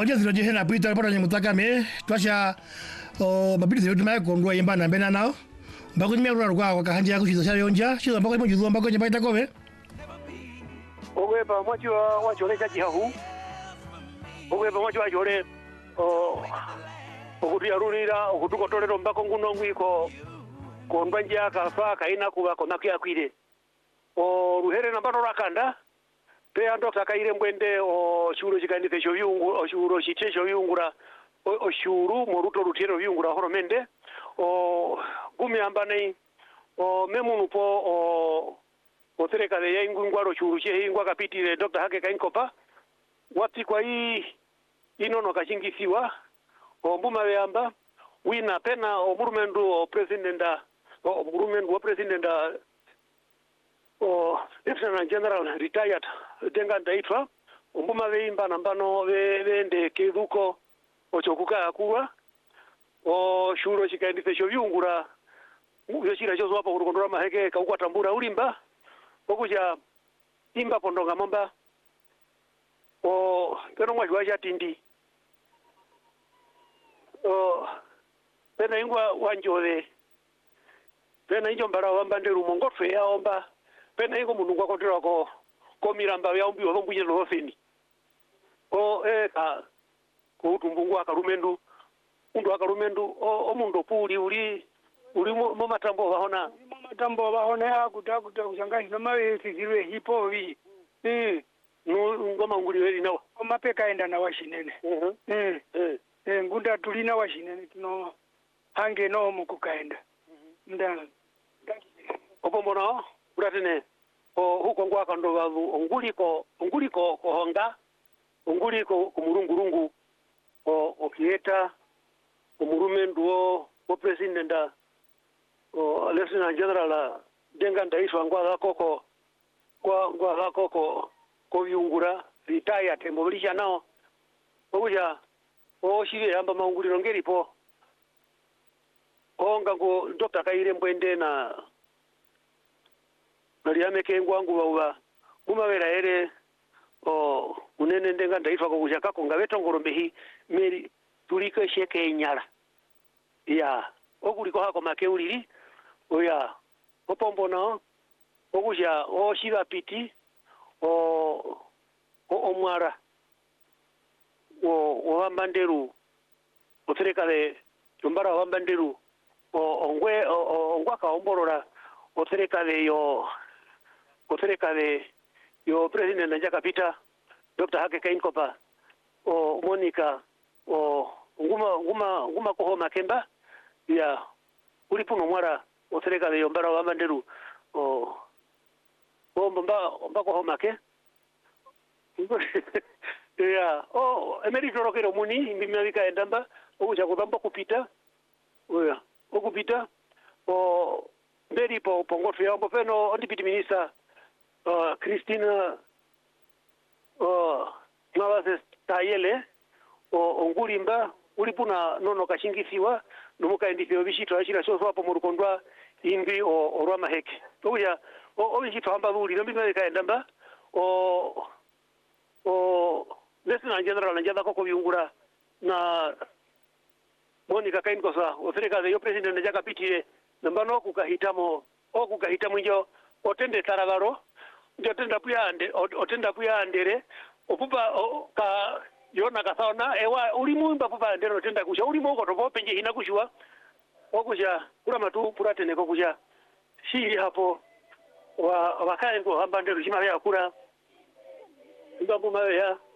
Oje zilo jehena pita pora nyemutaka me twasha mabidi yote mai kondwa yemba na bena nao. Mbako nyemya rura kwa kahanja kushizo sha yonja, shizo mbako ipo juzo mbako nyemba itakobe. Owe ba mwachi wa chole cha jihahu. Owe ba mwachi wa chole okutia rurira okutuko tolero mbako nguno ngwiko kondwa njia kafa kaina kuba konakia kwire. Ruhere nambano rakanda pe ando takaire mwende shuro chikandite sho yungu shuro chitesho yungura shuru moruto rutero yungura horomende gumi ambane memunu po otereka de yengu ngwaro shuru che ingwa kapitire Dr. Hake Kainkopa wati kwa hii inono kachingisiwa mbuma yamba wina pena omurumendu presidenta omurumendu wa presidenta Lieutenant General retired Denga Ndaitwa umbuma veimba nambano vende keduko ochokuka akuwa shuro chikaendise sho vyungura yochira chozo hapa kurukondora maheke kaukwa tambura ulimba okuja imba pondonga momba peno mwajwa tindi pena ingwa wanjode pena injo mbara wamba nderu mongotwe ya omba pena ingo mundu kwa kontira ko miramba ya umbi wabunye no hofini ka ko tumbungu akarumendu undu akarumendu omundo puli uli mo matambo bahona akuta kushanga no mawe sizirwe hipo vi ngoma nguli weli nawa omapeka enda na washinene ngunda tulina washinene tuno hange no mukukaenda ndana opombona uratene huko ngwa kando babu onguliko kohonga onguliko kumurungurungu okieta umurumendu wo president Lieutenant General Denga Ndaitwa ngwa koko ko yungura retire tembolisha nao okuja shire amba maunguliro ngeripo onga ngo Dr. Kaire Mbwende na naliyame kengwangu bauba kumabera ere unene Ndenga Ndaitwa ko kuja kako ngabetongorombehi meri tulike sheke enyala ya okuliko hako makeuliri oya opombona okuja shiba piti omwara wambanderu otereka de yombara wambanderu ongwa ka omborora otereka de yo president nanja kapita Dr. Hake Kainkopa Monica nguma kohoma kemba ya ulipuno mwara otereka de yombara wambanderu mbako homake ya emerito rokero muni mbimavika endamba okuja kutamba kupita oya okupita mberi pongofe yambo peno deputy minister Christina Mawase Tayele ongulimba ulipuna nono kashingisiwa numukaendithio bishito ashira soso hapo murukondwa imbi orwa heke okuja obishito hamba buli mbimavika endamba Lieutenant General njada koko biungura na Monica Kainkosa osereka de yo president njaga pitire nambano okukahitamo njo otende taravaro njotenda puya andere opupa ka yona kasaona ewa ulimumba pupa ndero otenda kusha ulimo ko topo penje hina kushwa okuja kula matu puratene ko kuja shiri hapo wakae ngo hamba ndero shima ya kula ndambo mawe ya